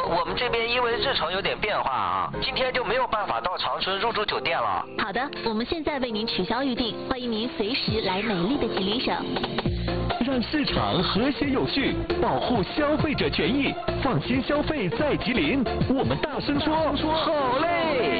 我们这边因为日程有点变化啊，今天就没有办法到长春入住酒店了。 好的，我们现在为您取消预定，欢迎您随时来美丽的吉林省。 让市场和谐有序，保护消费者权益，放心消费在吉林。我们大声说，好嘞！